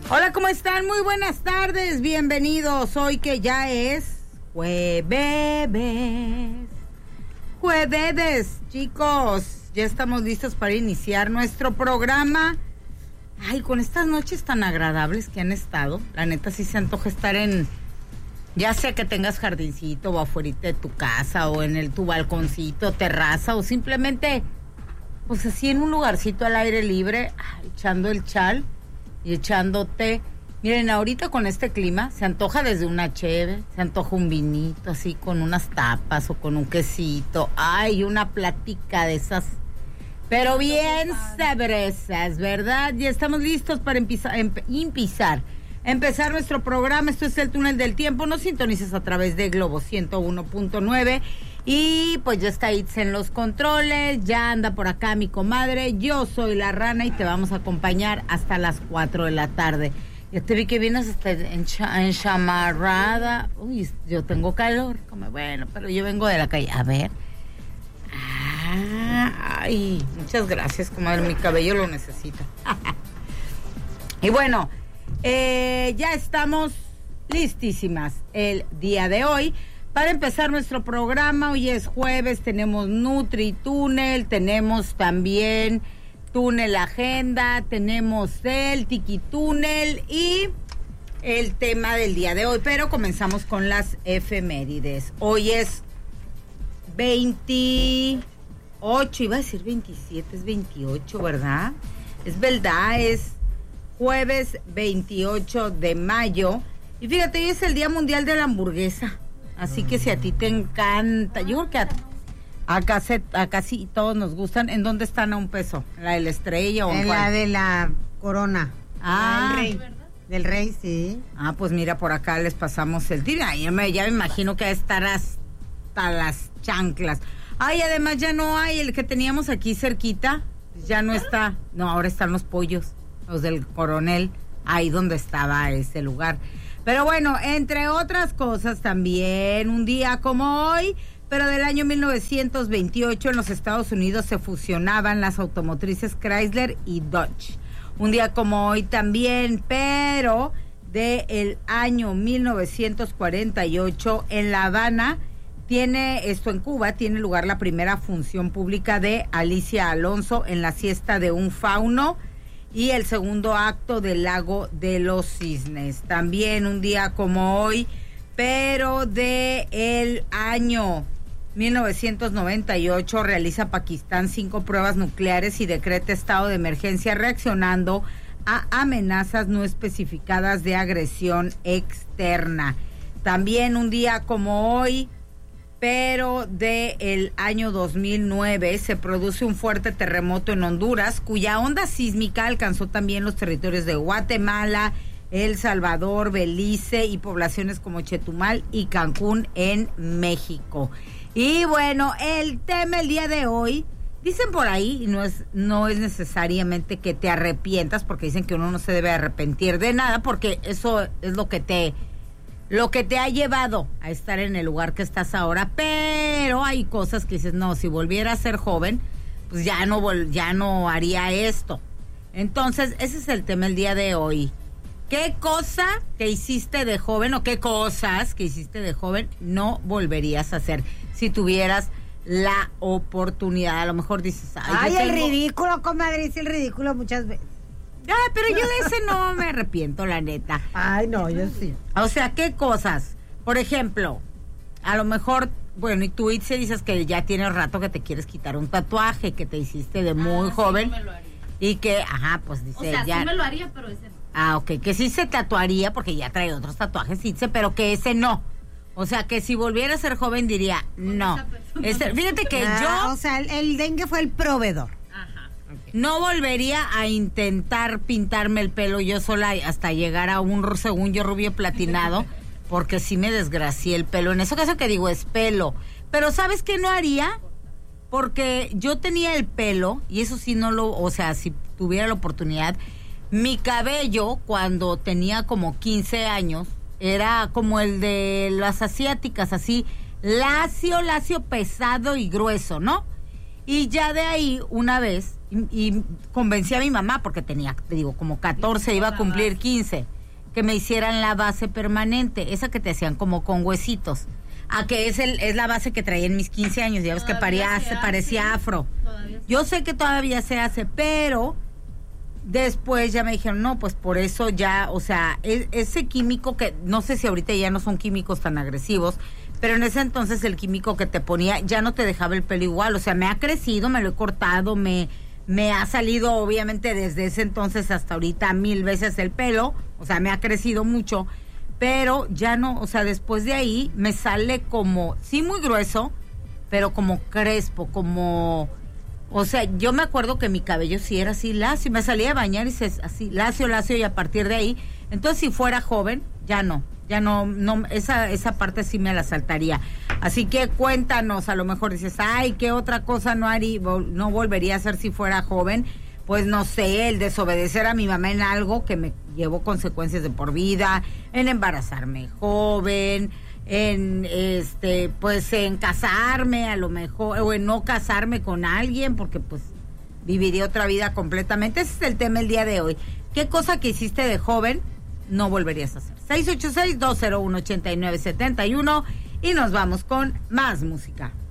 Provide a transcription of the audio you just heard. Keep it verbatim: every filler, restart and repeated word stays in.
Hola, ¿cómo están? Muy buenas tardes, bienvenidos. Hoy que ya es jueves. Jueves, chicos. Ya estamos listos para iniciar nuestro programa. Ay, con estas noches tan agradables que han estado, la neta sí se antoja estar en, ya sea que tengas jardincito o afuera de tu casa o en el tu balconcito, terraza o simplemente, pues así en un lugarcito al aire libre, echando el chal y echándote. Miren, ahorita con este clima se antoja desde una cheve, se antoja un vinito así con unas tapas o con un quesito. Ay, una plática de esas, pero bien sabrosas, ¿verdad? Ya estamos listos para empezar, empezar, empezar nuestro programa. Esto es El Túnel del Tiempo. Nos sintonices a través de Globo ciento uno punto nueve. Y pues ya está Itz en los controles, ya anda por acá mi comadre. Yo soy la Rana y te vamos a acompañar hasta las cuatro de la tarde. Ya te vi que vienes hasta en, cha, en chamarrada. Uy, yo tengo calor. Como bueno, pero yo vengo de la calle. A ver. Ay, muchas gracias, comadre. Mi cabello lo necesita. Y bueno, eh, ya estamos listísimas el día de hoy para empezar nuestro programa. Hoy es jueves, tenemos Nutri Túnel, tenemos también Túnel Agenda, tenemos el Tiki Túnel y el tema del día de hoy. Pero comenzamos con las efemérides. Hoy es veintiocho, iba a decir veintisiete, es veintiocho, ¿verdad? Es verdad, es jueves veintiocho de mayo. Y fíjate, hoy es el Día Mundial de la Hamburguesa. Así que si a ti te encanta, yo creo que a, a, casi, a casi todos nos gustan. ¿En dónde están a un peso? ¿La de la Estrella o en cuál? La de la Corona. Ah, del Rey. Del Rey, sí. Ah, pues mira, por acá les pasamos el tiro. Ya me, ya me imagino que va a estar hasta las chanclas. Ay, además ya no hay el que teníamos aquí cerquita. Ya no está. No, ahora están los pollos, los del Coronel, ahí donde estaba ese lugar. Pero bueno, entre otras cosas también, un día como hoy, pero del año mil novecientos veintiocho, en los Estados Unidos se fusionaban las automotrices Chrysler y Dodge. Un día como hoy también, pero del año mil novecientos cuarenta y ocho, en La Habana, tiene, esto en Cuba, tiene lugar la primera función pública de Alicia Alonso en La siesta de un fauno, y el segundo acto del Lago de los Cisnes. También un día como hoy, pero de el año mil novecientos noventa y ocho, realiza Pakistán cinco pruebas nucleares y decreta estado de emergencia reaccionando a amenazas no especificadas de agresión externa. También un día como hoy, pero de el año dos mil nueve, se produce un fuerte terremoto en Honduras, cuya onda sísmica alcanzó también los territorios de Guatemala, El Salvador, Belice y poblaciones como Chetumal y Cancún en México. Y bueno, el tema el día de hoy, dicen por ahí, y no es, no es necesariamente que te arrepientas, porque dicen que uno no se debe arrepentir de nada, porque eso es lo que te... lo que te ha llevado a estar en el lugar que estás ahora, pero hay cosas que dices, no, si volviera a ser joven, pues ya no, vol- ya no haría esto. Entonces, ese es el tema el día de hoy. ¿Qué cosa que hiciste de joven o qué cosas que hiciste de joven no volverías a hacer si tuvieras la oportunidad? A lo mejor dices, ay, Ay, yo el tengo... ridículo, comadre, hice el ridículo muchas veces. Ay, pero yo de ese no me arrepiento, la neta. Ay, no, yo sí. O sea, ¿qué cosas? Por ejemplo, a lo mejor, bueno, y tú Itze, dices que ya tiene rato que te quieres quitar un tatuaje que te hiciste de muy ah, joven. Sí, no me lo haría. Y que, ajá, pues dice, o sea, ya. sí me lo haría, pero ese no. Ah, ok, que sí se tatuaría porque ya trae otros tatuajes, Itze, pero que ese no. O sea, que si volviera a ser joven diría, Con no. esa persona. Ese- fíjate que Ah, yo o sea, el, el dengue fue el proveedor. Ajá. no volvería a intentar pintarme el pelo yo sola hasta llegar a un, según yo, rubio platinado, porque sí me desgracié el pelo. En ese caso que digo, es pelo. Pero ¿sabes qué no haría? Porque yo tenía el pelo, y eso sí no lo, o sea, si tuviera la oportunidad, mi cabello cuando tenía como quince años era como el de las asiáticas, así lacio, lacio, pesado y grueso, ¿no? Y ya de ahí, una vez, y, y convencí a mi mamá, porque tenía, te digo, como catorce, iba a cumplir quince, que me hicieran la base permanente, esa que te hacían como con huesitos. A que es el es la base que traía en mis quince años, ya ves que parecía, se parecía afro. Yo sé que todavía se hace, pero después ya me dijeron, no, pues por eso ya, o sea, es, ese químico que, no sé si ahorita ya no son químicos tan agresivos, pero en ese entonces el químico que te ponía ya no te dejaba el pelo igual, o sea, me ha crecido, me lo he cortado, me, me ha salido obviamente desde ese entonces hasta ahorita mil veces el pelo, o sea, me ha crecido mucho, pero ya no, o sea, después de ahí me sale como, sí muy grueso, pero como crespo, como, o sea, yo me acuerdo que mi cabello sí era así lacio, me salía a bañar y se, así lacio, lacio, y a partir de ahí, entonces si fuera joven, ya no. Ya no, no, esa, esa parte sí me la saltaría. Así que cuéntanos, a lo mejor dices, ay, ¿qué otra cosa no haría, no volvería a hacer si fuera joven? Pues no sé, el desobedecer a mi mamá en algo que me llevó consecuencias de por vida, en embarazarme joven, en este, pues en casarme a lo mejor, o en no casarme con alguien, porque pues viviría otra vida completamente. Ese es el tema el día de hoy. ¿Qué cosa que hiciste de joven no volverías a hacer? seis ocho seis, dos cero uno, ocho nueve siete uno y nos vamos con más música.